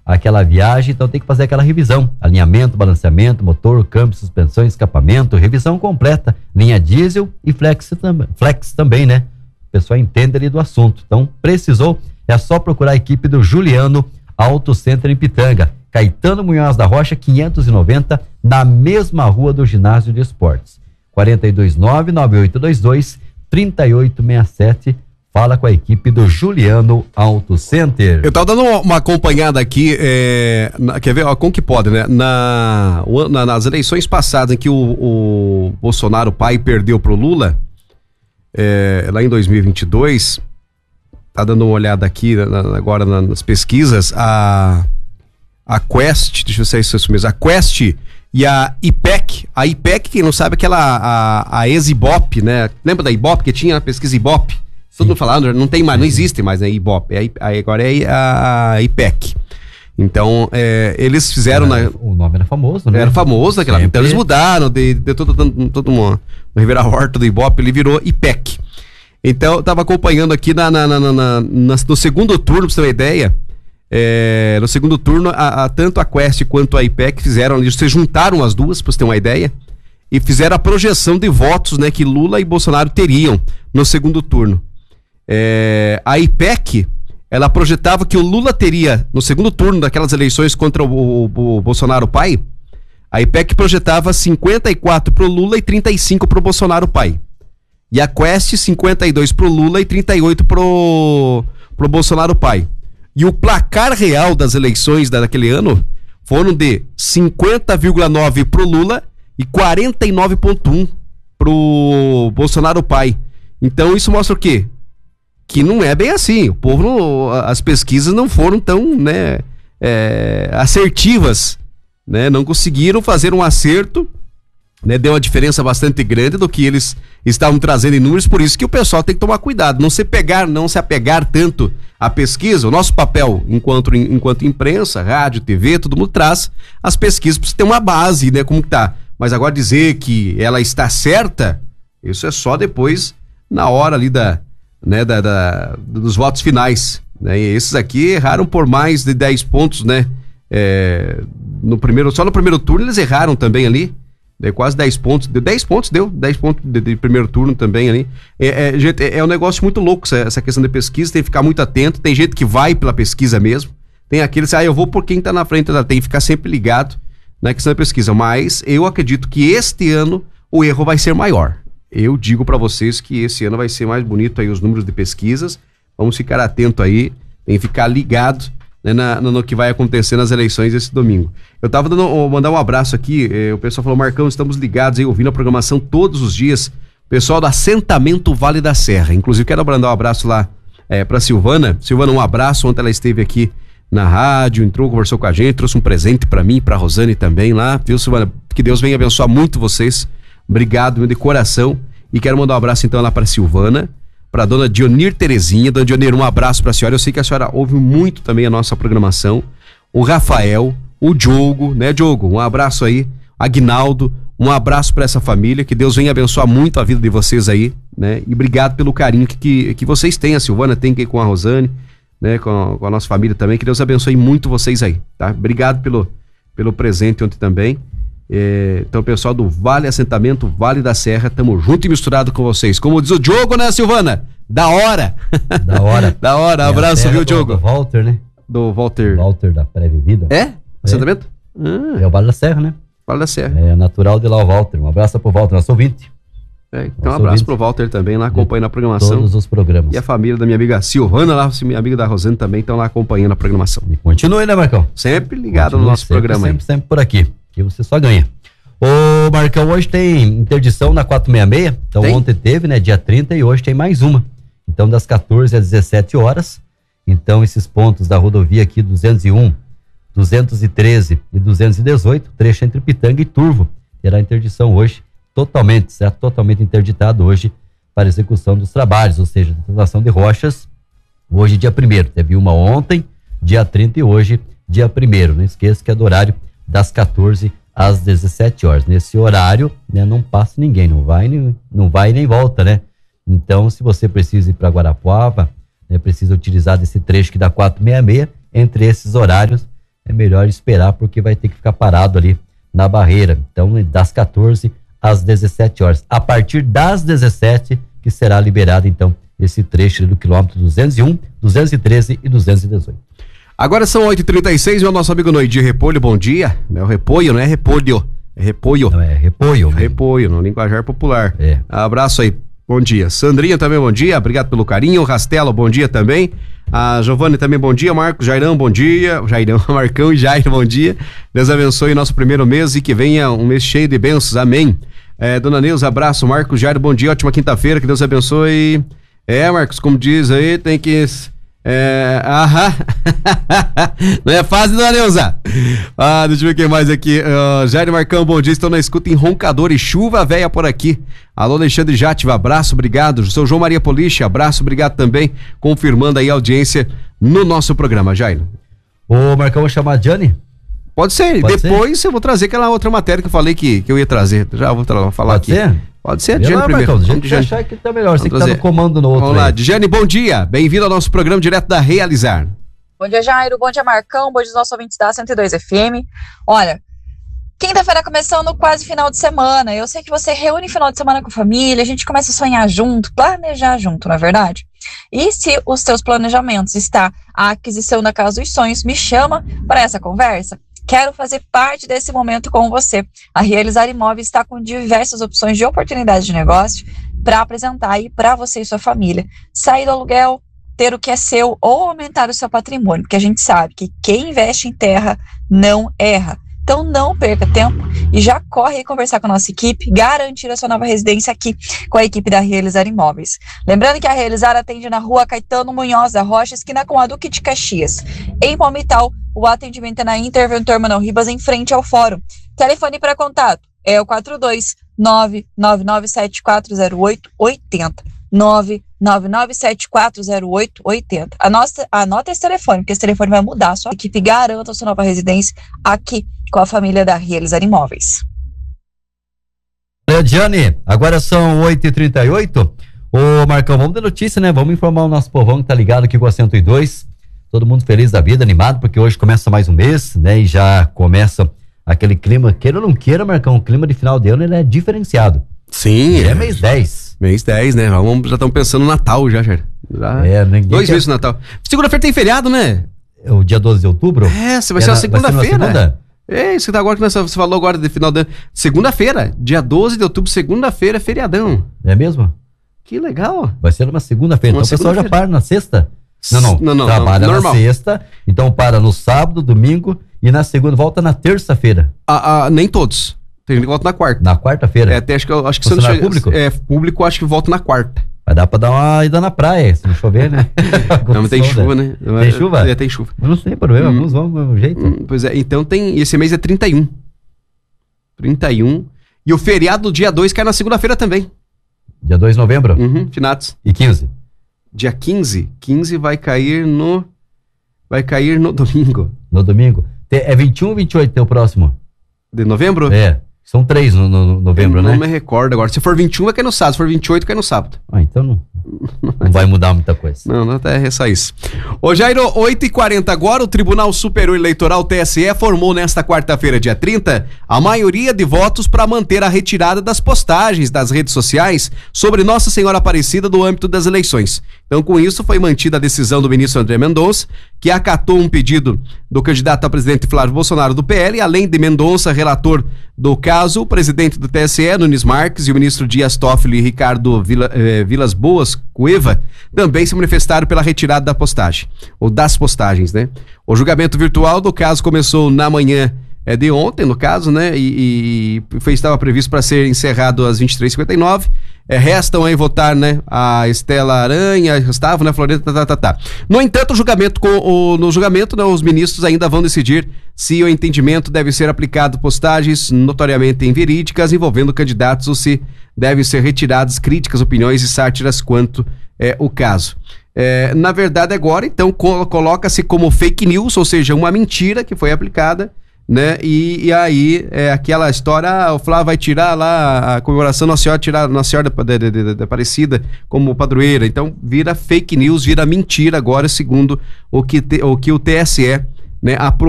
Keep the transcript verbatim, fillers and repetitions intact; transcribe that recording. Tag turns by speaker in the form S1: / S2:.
S1: aquela viagem, então tem que fazer aquela revisão, alinhamento, balanceamento, motor, câmbio, suspensão, escapamento, revisão completa, linha diesel e flex, tam- flex também, né? O pessoal entende ali do assunto. Então, precisou, é só procurar a equipe do Juliano Auto Center em Pitanga, Caetano Munhoz da Rocha, quinhentos e noventa, na mesma rua do Ginásio de Esportes. quatro dois nove, nove oito dois dois, três oito seis sete. Fala com a equipe do Juliano Auto Center.
S2: Eu tava dando uma, uma acompanhada aqui, é, na, quer ver, ó, como que pode, né? Na, na, nas eleições passadas em que o, o Bolsonaro pai perdeu pro Lula, é, lá em dois mil e vinte e dois, tá dando uma olhada aqui na, agora nas pesquisas, a, a Quest, deixa eu ver se é isso mesmo, a Quest e a I P E C, a I P E C, quem não sabe, é aquela, a, a ex-Ibope, né? Lembra da Ibope, que tinha na pesquisa Ibope? Todo mundo falando, não tem mais, não existe mais, né, Ibope, é, é, agora é a, a I P E C. Então, é, eles fizeram...
S1: Era, na, o nome era famoso, né?
S2: Era famoso naquela,
S1: Sempre.
S2: então eles mudaram, de, de todo, todo uma, uma reviravolta do Ibope, ele virou I P E C. Então, eu tava acompanhando aqui na, na, na, na, na, no segundo turno, pra você ter uma ideia, é, no segundo turno, a, a, tanto a Quest quanto a I P E C fizeram, eles se juntaram as duas, pra você ter uma ideia, e fizeram a projeção de votos, né, que Lula e Bolsonaro teriam no segundo turno. É, a I P E C, ela projetava que o Lula teria, no segundo turno daquelas eleições contra o, o, o Bolsonaro pai, a I P E C projetava cinquenta e quatro pro Lula e trinta e cinco pro Bolsonaro pai. E a Quest, cinquenta e dois pro Lula e trinta e oito pro, pro Bolsonaro pai. E o placar real das eleições daquele ano foram de cinquenta vírgula nove pro Lula e quarenta e nove vírgula um pro Bolsonaro pai. Então isso mostra o quê? Que não é bem assim, o povo, não, as pesquisas não foram tão, né, é, assertivas, né, não conseguiram fazer um acerto, né, deu uma diferença bastante grande do que eles estavam trazendo em números, por isso que o pessoal tem que tomar cuidado, não se pegar, não se apegar tanto à pesquisa. O nosso papel enquanto, enquanto imprensa, rádio, T V, todo mundo traz as pesquisas para você ter uma base, né, como que tá, mas agora dizer que ela está certa, isso é só depois, na hora ali da né, da, da, dos votos finais, né, e esses aqui erraram por mais de dez pontos, né, é, no primeiro, só no primeiro turno eles erraram também ali, né, quase dez pontos, deu dez pontos, deu dez pontos de, de primeiro turno também ali, é, é, gente, é, é um negócio muito louco essa, essa questão de pesquisa, tem que ficar muito atento, tem gente que vai pela pesquisa mesmo, tem aqueles, ah, eu vou por quem tá na frente, tem que ficar sempre ligado na questão da pesquisa, mas eu acredito que este ano o erro vai ser maior. Eu digo para vocês que esse ano vai ser mais bonito aí os números de pesquisas. Vamos ficar atento aí, tem que ficar ligado, né, na, no, no que vai acontecer nas eleições esse domingo. Eu tava dando, oh, mandar um abraço aqui, eh, o pessoal falou, Marcão, estamos ligados aí, ouvindo a programação todos os dias. Pessoal do assentamento Vale da Serra. Inclusive quero mandar um abraço lá eh, pra Silvana. Silvana, um abraço, ontem ela esteve aqui na rádio, entrou, conversou com a gente, trouxe um presente pra mim, pra Rosane também lá, viu, Silvana? Que Deus venha abençoar muito vocês. Obrigado, meu de coração. E quero mandar um abraço então lá para Silvana, para dona Dionir Terezinha. Dona Dionir, um abraço para a senhora. Eu sei que a senhora ouve muito também a nossa programação. O Rafael, o Diogo, né, Diogo? Um abraço aí. Aguinaldo, um abraço para essa família. Que Deus venha abençoar muito a vida de vocês aí, né? E obrigado pelo carinho que, que, que vocês têm. A Silvana tem que ir com a Rosane, né? Com a, com a nossa família também. Que Deus abençoe muito vocês aí, tá? Obrigado pelo, pelo presente ontem também. É, então, pessoal do Vale Assentamento, Vale da Serra, tamo junto e misturado com vocês. Como diz o Diogo, né, Silvana? Da hora!
S1: Da hora.
S2: Da hora, abraço, viu, Diogo?
S1: Do Walter, né?
S2: Do Walter.
S1: Walter da Pré-Vivida.
S2: É? Assentamento?
S1: É. Ah. É o Vale da Serra, né?
S2: Vale da Serra.
S1: É natural de lá o Walter. Um abraço pro Walter, nosso ouvinte.
S2: É, então, um abraço ouvinte. Pro Walter também, lá acompanhando a programação.
S1: Todos os programas.
S2: E a família da minha amiga Silvana, lá, minha amiga da Rosane também, estão lá acompanhando a programação.
S1: E continue, né, Marcão?
S2: Sempre ligado
S1: continue
S2: no nosso
S1: sempre,
S2: programa.
S1: Sempre, sempre por aqui, que você só ganha. Ô, Marcão, hoje tem interdição na quatrocentos e sessenta e seis, então tem? Ontem teve, né, dia trinta, e hoje tem mais uma. Então, das quatorze às dezessete horas, então esses pontos da rodovia aqui, duzentos e um, duzentos e treze e duzentos e dezoito, trecho entre Pitanga e Turvo, terá interdição hoje, totalmente, será totalmente interditado hoje para execução dos trabalhos, ou seja, translação de rochas, hoje dia primeiro, teve uma ontem, dia trinta e hoje, dia primeiro, não esqueça que é do horário das quatorze às dezessete horas. Nesse horário, né, não passa ninguém, não vai, nem, não vai nem volta, né? Então, se você precisa ir para Guarapuava, né, precisa utilizar desse trecho que dá quatrocentos e sessenta e seis, entre esses horários, é melhor esperar, porque vai ter que ficar parado ali na barreira. Então, das quatorze às dezessete horas. A partir das dezessete, que será liberado, então, esse trecho do quilômetro duzentos e um, duzentos e treze e duzentos e dezoito.
S2: Agora são oito e trinta e seis, meu nosso amigo Noidir Repolho, bom dia. É o repolho, não é repolho, é repolho.
S1: Não, é repolho.
S2: É repolho, no linguajar popular.
S1: É.
S2: Abraço aí, bom dia. Sandrinha também, bom dia, obrigado pelo carinho. Rastelo, bom dia também. A Giovanni também, bom dia. Marcos, Jairão, bom dia. Jairão, Marcão e Jair, bom dia. Deus abençoe nosso primeiro mês e que venha um mês cheio de bênçãos, amém. É, Dona Neuza, abraço. Marcos, Jair, bom dia, ótima quinta-feira, que Deus abençoe. É, Marcos, como diz aí, tem que... É, aham. Não é fácil, Dona Neuza. Ah, deixa eu ver quem mais aqui. uh, Jair Marcão, bom dia, estou na escuta em Roncador e chuva véia por aqui. Alô, Alexandre Játiva, abraço, obrigado. Seu João Maria Poliche, abraço, obrigado também, confirmando aí a audiência no nosso programa, Jair.
S1: Ô, Marcão, vou chamar a Diane?
S2: Pode ser, Pode depois ser? Eu vou trazer aquela outra matéria que eu falei que, que eu ia trazer. Já vou tra- falar
S1: Pode
S2: aqui.
S1: Ser?
S2: Pode ser, Diane primeiro.
S1: Marcão, gente achar que tá melhor, você que tá no comando no outro.
S2: Vamos lá,
S1: aí.
S2: Diane, bom dia, bem-vindo ao nosso programa direto da Realizar.
S3: Bom dia, Jairo, bom dia, Marcão, bom dia aos nossos ouvintes da cento e dois F M. Olha, quinta-feira começando quase final de semana, eu sei que você reúne final de semana com a família, a gente começa a sonhar junto, planejar junto, não é verdade? E se os seus planejamentos está a aquisição da casa dos sonhos, me chama para essa conversa. Quero fazer parte desse momento com você. A Realizar Imóveis está com diversas opções de oportunidades de negócio para apresentar aí para você e sua família. Sair do aluguel, ter o que é seu ou aumentar o seu patrimônio, porque a gente sabe que quem investe em terra não erra. Então não perca tempo e já corre aí conversar com a nossa equipe, garantir a sua nova residência aqui com a equipe da Realizar Imóveis. Lembrando que a Realizar atende na rua Caetano Munhoz da Rocha, esquina com a Duque de Caxias. Em Palmital, o atendimento é na Interventor Manuel Ribas, em frente ao fórum. Telefone para contato é o quatro dois nove nove nove sete quatro zero oito oito zero. nove nove nove sete quatro zero oito oito zero. Anota, anota esse telefone, porque esse telefone vai mudar a sua equipe e garanta a sua nova residência aqui com a família da Realizar Imóveis.
S1: Diane, agora são oito e trinta e oito. Ô Marcão, vamos dar notícia, né? Vamos informar o nosso povão que tá ligado aqui com a cento e dois. Todo mundo feliz da vida, animado, porque hoje começa mais um mês, né? E já começa aquele clima, queira ou não queira, Marcão, o clima de final de ano ele é diferenciado.
S2: Sim.
S1: É, é mês dez.
S2: Mês dez, né? Vamos, já estamos pensando no Natal já, já. já
S1: é, ninguém
S2: dois
S1: quer...
S2: meses no Natal. Segunda-feira tem feriado, né?
S1: É o dia doze de outubro?
S2: É, você vai
S1: é
S2: ser
S1: na,
S2: a segunda-feira.
S1: Segunda?
S2: É, isso que tá agora que você falou agora de final de ano. Segunda-feira, dia doze de outubro, segunda-feira, é feriadão.
S1: É mesmo?
S2: Que legal.
S1: Vai ser uma segunda-feira. Então o pessoal já para na sexta? Não, não.
S2: Não, não.
S1: Trabalha
S2: não,
S1: na
S2: normal.
S1: sexta, então para no sábado, domingo e na segunda volta na terça-feira.
S2: Ah, ah, nem todos. Tem gente que volta na quarta.
S1: Na quarta-feira?
S2: É, até acho que, acho que
S1: você
S2: não
S1: chega,
S2: público? É, público acho que volta na quarta.
S1: Vai dar pra dar uma ida na praia, se não chover, né?
S2: Não, mas tem chuva, né?
S1: Tem chuva?
S2: É, tem chuva.
S1: Mas não tem problema, hum. Alguns vão do mesmo jeito.
S2: Hum, pois é, então tem, esse mês é trinta e um. trinta e um. E o feriado do dia dois cai na segunda-feira também.
S1: Dia dois de novembro?
S2: Uhum, finados.
S1: E quinze?
S2: Dia quinze. quinze vai cair no... Vai cair no domingo.
S1: No domingo? É vinte e um ou vinte e oito, é o próximo?
S2: De novembro?
S1: É. São três no, no, no novembro,
S2: eu
S1: né?
S2: Não me recordo agora. Se for vinte e um, vai cair no sábado. Se for vinte e oito, cai no sábado.
S1: Ah, então não, não vai mudar muita coisa.
S2: Não, não é só isso. Ô Jairo, oito e quarenta agora, o Tribunal Superior Eleitoral, T S E, formou nesta quarta-feira, dia trinta, a maioria de votos para manter a retirada das postagens das redes sociais sobre Nossa Senhora Aparecida do âmbito das eleições. Então, com isso, foi mantida a decisão do ministro André Mendonça, que acatou um pedido do candidato a presidente Flávio Bolsonaro do P L, além de Mendonça, relator do caso, o presidente do T S E, Nunes Marques, e o ministro Dias Toffoli e Ricardo Vila, eh, Vilas Boas Cueva também se manifestaram pela retirada da postagem, ou das postagens, né? O julgamento virtual do caso começou na manhã é, de ontem, no caso, né? E, e foi, estava previsto para ser encerrado às vinte e três e cinquenta e nove. É, restam aí votar, né? A Estela Aranha, Gustavo, né? Floresta, tá, tá, tá, tá. No entanto, o julgamento com o, no julgamento, né, os ministros ainda vão decidir se o entendimento deve ser aplicado postagens notoriamente inverídicas envolvendo candidatos ou se devem ser retiradas críticas, opiniões e sátiras quanto é o caso. É, na verdade, agora, então, col- coloca-se como fake news, ou seja, uma mentira que foi aplicada, né? E, e aí, é aquela história, ah, o Flávio vai tirar lá a comemoração Nossa Senhora, tirar Nossa Senhora da, da, da, da Aparecida como padroeira. Então, vira fake news, vira mentira agora, segundo o que, te, o, que o T S E, né, aprovou.